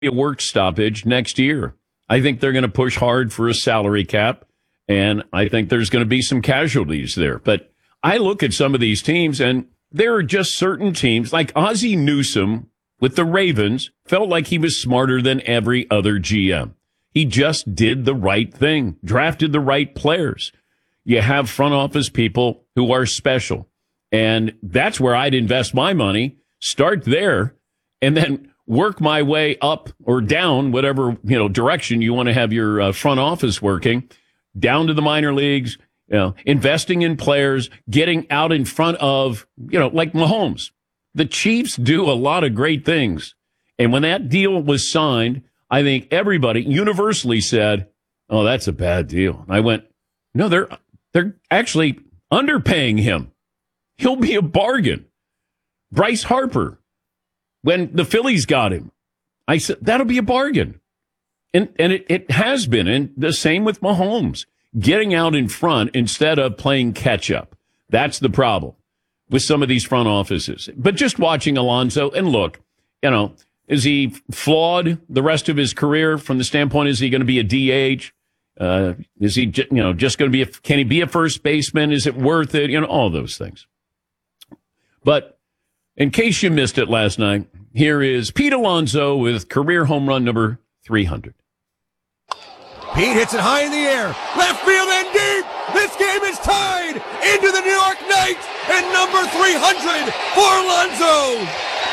be a work stoppage next year. I think they're going to push hard for a salary cap, and I think there's going to be some casualties there. But I look at some of these teams, and there are just certain teams, like Ozzie Newsome with the Ravens, felt like he was smarter than every other GM. He just did the right thing, drafted the right players. You have front office people who are special, and that's where I'd invest my money. Start there, and then work my way up or down, whatever direction you want to have your front office working, down to the minor leagues. Investing in players, getting out in front of like Mahomes. The Chiefs do a lot of great things, and when that deal was signed, I think everybody universally said, "Oh, that's a bad deal." And I went, "No, they're actually underpaying him. He'll be a bargain." Bryce Harper, when the Phillies got him, I said, that'll be a bargain. And it has been. And the same with Mahomes, getting out in front instead of playing catch up. That's the problem with some of these front offices. But just watching Alonso, and look, is he flawed the rest of his career from the standpoint, is he going to be a DH? Is he, just going to be can he be a first baseman? Is it worth it? All those things. But in case you missed it last night, here is Pete Alonso with career home run number 300. Pete hits it high in the air, left field and deep. This game is tied into the New York Knights and number 300 for Alonso.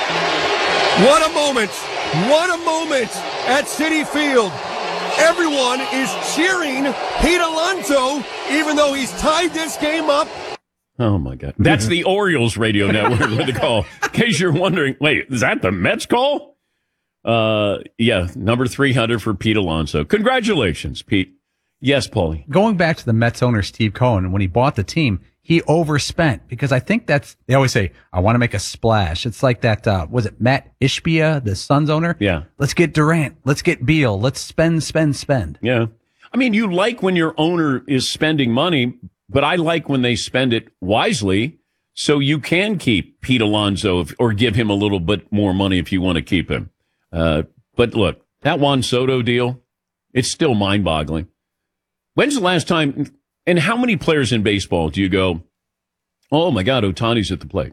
What a moment. What a moment at Citi Field. Everyone is cheering Pete Alonso, even though he's tied this game up. Oh, my God. That's the Orioles radio network with the call. In case you're wondering, wait, is that the Mets call? Yeah, number 300 for Pete Alonso. Congratulations, Pete. Yes, Paulie. Going back to the Mets owner, Steve Cohen, when he bought the team, he overspent because I think they always say, I want to make a splash. It's like that, was it Matt Ishbia, the Suns owner? Yeah. Let's get Durant. Let's get Beal. Let's spend. Yeah. I mean, you like when your owner is spending money, but I like when they spend it wisely so you can keep Pete Alonso or give him a little bit more money if you want to keep him. But look, that Juan Soto deal, it's still mind-boggling. When's the last time, and how many players in baseball do you go, oh, my God, Ohtani's at the plate?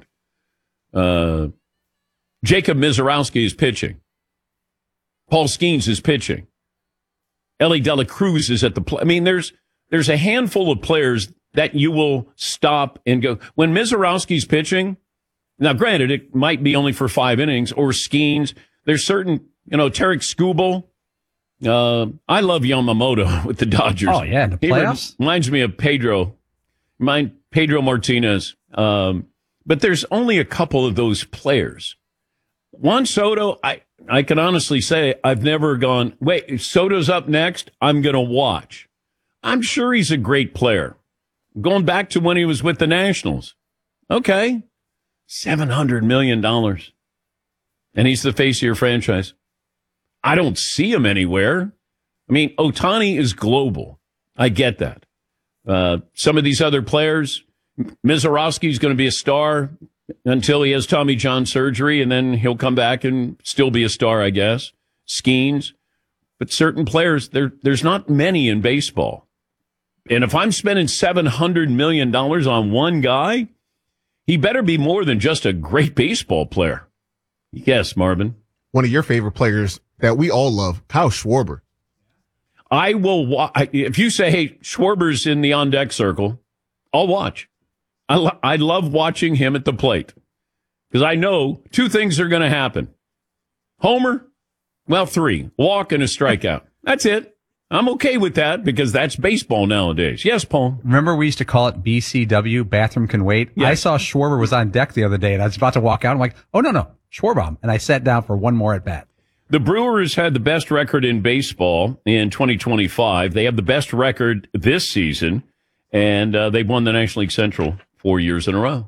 Jacob Mizorowski is pitching. Paul Skeens is pitching. Ellie De La Cruz is at the plate. I mean, there's a handful of players that you will stop and go. When Mizorowski's pitching, now granted, it might be only for 5 innings, or Skeens. There's certain, Tarek Skubal. I love Yamamoto with the Dodgers. Oh, yeah, the playoffs? Reminds me of Pedro Martinez. But there's only a couple of those players. Juan Soto, I can honestly say I've never gone, wait, Soto's up next, I'm going to watch. I'm sure he's a great player. Going back to when he was with the Nationals. Okay, $700 million. And he's the face of your franchise. I don't see him anywhere. I mean, Ohtani is global. I get that. Some of these other players, Mizorowski's going to be a star until he has Tommy John surgery, and then he'll come back and still be a star, I guess. Skeens. But certain players, there's not many in baseball. And if I'm spending $700 million on one guy, he better be more than just a great baseball player. Yes, Marvin. One of your favorite players that we all love, Kyle Schwarber. I will if you say, hey, Schwarber's in the on-deck circle, I'll watch. I love watching him at the plate because I know 2 things are going to happen. Homer, 3, walk and a strikeout. That's it. I'm okay with that because that's baseball nowadays. Yes, Paul. Remember we used to call it BCW, bathroom can wait? Yes. I saw Schwarber was on deck the other day, and I was about to walk out. I'm like, oh, no, Schwarber. And I sat down for one more at bat. The Brewers had the best record in baseball in 2025. They have the best record this season, and they've won the National League Central 4 years in a row.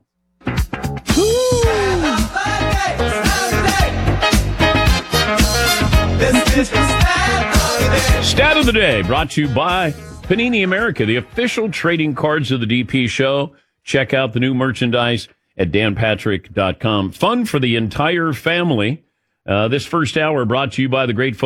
Stat of the day brought to you by Panini America, the official trading cards of the DP show. Check out the new merchandise at danpatrick.com. Fun for the entire family. This first hour brought to you by the great folks